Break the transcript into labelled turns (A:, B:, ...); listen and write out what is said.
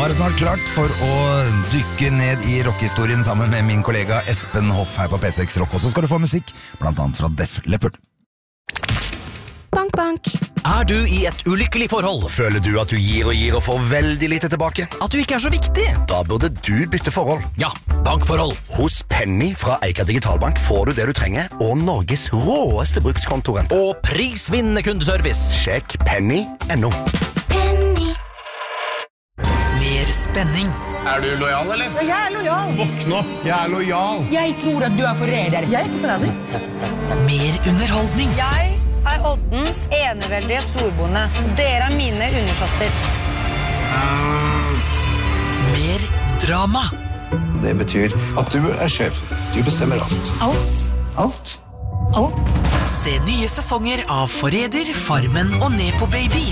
A: Da det snart klart for å dykke ned i rockehistorien sammen med min kollega Espen Hoff her på P6 Rock. Og så skal du få musikk, blant annet fra Def Leppard.
B: Bank, bank.
C: Du i et ulykkelig forhold?
D: Føler du at du gir og får veldig lite tilbake?
C: At du ikke så viktig?
D: Da burde du bytte forhold.
C: Ja, bankforhold.
D: Hos Penny fra Eika Digitalbank får du det du trenger, og Norges råeste brukskontoren.
C: Og prisvinnende kundeservice.
D: Sjekk penny.no.
C: Mer spenning.
E: Du lojal, eller?
F: Jeg lojal.
E: Våkn opp, jeg lojal.
F: Jeg tror at du forræder. Jeg ikke forræder.
C: Mer underholdning.
G: Jeg Oddens eneveldige storbonde. Dere mine undersåtter.
C: Mer drama.
E: Det betyr at du sjef. Du bestemmer alt.
F: Alt.
E: Alt.
C: Se nye sesonger av Forræder, Farmen og Nepo Baby